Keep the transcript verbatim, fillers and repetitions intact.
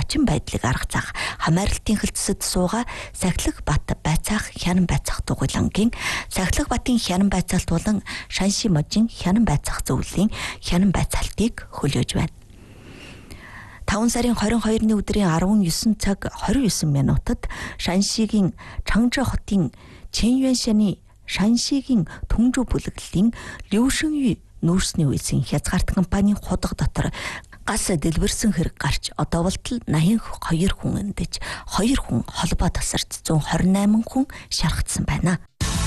зочин байдлыг арга заах хамааралтын хилцэд сууга Сахилга бат байцаах хянан байцаах дугуйлангийн Сахилга батын хянан байцаалт болон Шанши можийн хянан байцаах зөвлөлийн хянан байцаалтыг хөлөөж байна. таван сарын хорин хоёрны өдрийн арван есөн цаг хорин есөн минутад Шаншигийн Чангжа хотын Чэньюаншаны Шаншигийн Түнжүү бүлэглэлийн Лүшинүй нүүрсний үйлсийн хязгаарт компанийн худаг дотор гас дэлбэрсэн хэрэг гарч одоо болтол наян хоёр хүн эндэж хоёр хүн холбоо тасарч зуун хорин найман хүн шархагдсан байна.